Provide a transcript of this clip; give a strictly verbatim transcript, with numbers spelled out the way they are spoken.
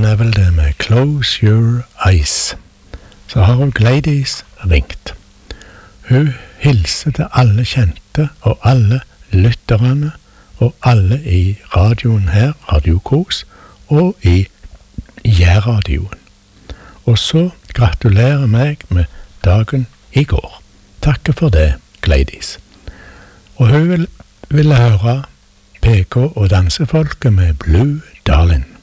er vel det med Close Your Eyes. Så har hun Gladys ringt. Hun hilser til alle kjente og alle lytterne og alle i radioen her, Radio Kos, og i Jærradioen. Og så gratulerer meg med dagen i går. Takke for det, Gladys. Og hun vil, ville høre P K og dansefolket med Blue Darling.